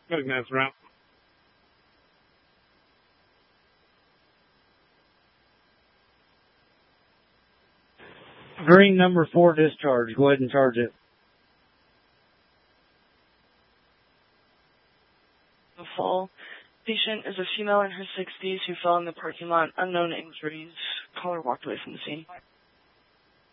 Recognize route. Green number 4 discharge. Go ahead and charge it. The fall patient is a female in her 60s who fell in the parking lot. Unknown injuries. Caller walked away from the scene.